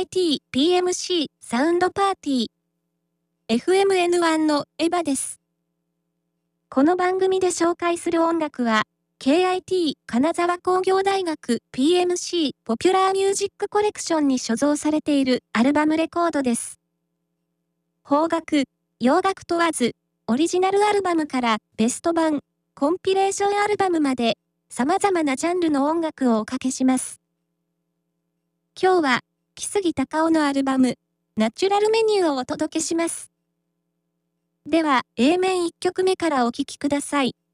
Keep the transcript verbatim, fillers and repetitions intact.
イティー、ピーエムシー、サウンドパーティー。エフエムエヌワン のエヴァです。この番組で紹介する音楽は、ケーアイティー 金沢工業大学 ピーエムシー ポピュラーミュージックコレクションに所蔵されているアルバムレコードです。邦楽、洋楽問わず、オリジナルアルバムからベスト版、コンピレーションアルバムまで、様々なジャンルの音楽をおかけします。今日は、木杉隆夫のアルバム、ナチュラルメニューをお届けします。では、エー 面いっきょくめからお聴きください。